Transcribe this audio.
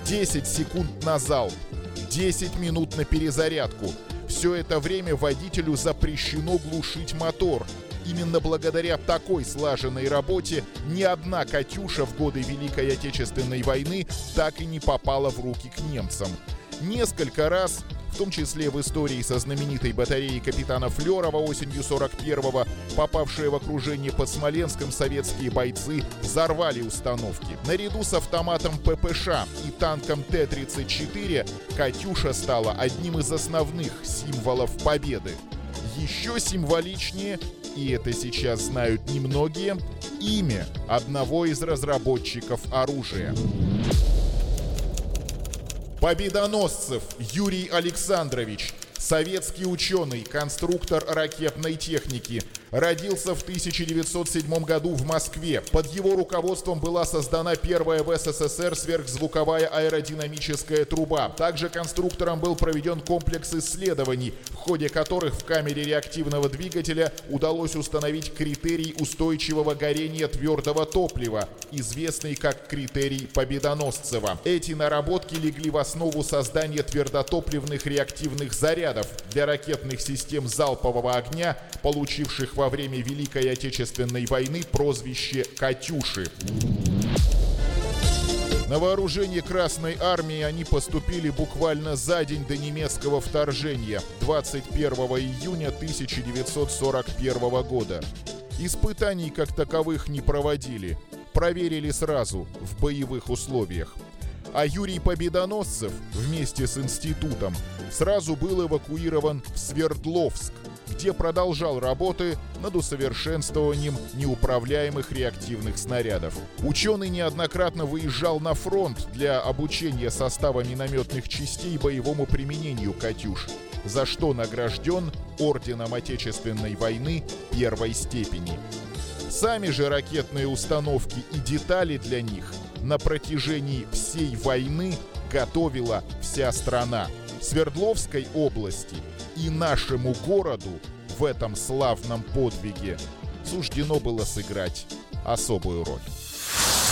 10 секунд на залп, 10 минут на перезарядку. Все это время водителю запрещено глушить мотор. Именно благодаря такой слаженной работе ни одна «Катюша» в годы Великой Отечественной войны так и не попала в руки к немцам. Несколько раз, в том числе в истории со знаменитой батареей капитана Флёрова осенью 41-го, попавшие в окружение под Смоленском, советские бойцы взорвали установки. Наряду с автоматом ППШ и танком Т-34 «Катюша» стала одним из основных символов победы. Еще символичнее, и это сейчас знают немногие, имя одного из разработчиков оружия. Победоносцев Юрий Александрович, советский ученый, конструктор ракетной техники, родился в 1907 году в Москве. Под его руководством была создана первая в СССР сверхзвуковая аэродинамическая труба. Также конструктором был проведен комплекс исследований, в ходе которых в камере реактивного двигателя удалось установить критерий устойчивого горения твердого топлива, известный как критерий Победоносцева. Эти наработки легли в основу создания твердотопливных реактивных зарядов для ракетных систем залпового огня, получивших во время Великой Отечественной войны прозвище «Катюши». На вооружение Красной Армии они поступили буквально за день до немецкого вторжения, 21 июня 1941 года. Испытаний как таковых не проводили, проверили сразу в боевых условиях. А Юрий Победоносцев вместе с институтом сразу был эвакуирован в Свердловск, где продолжал работы над усовершенствованием неуправляемых реактивных снарядов. Ученый неоднократно выезжал на фронт для обучения состава минометных частей боевому применению «Катюш», за что награжден орденом Отечественной войны первой степени. Сами же ракетные установки и детали для них на протяжении всей войны готовила вся страна. Свердловской области и нашему городу в этом славном подвиге суждено было сыграть особую роль.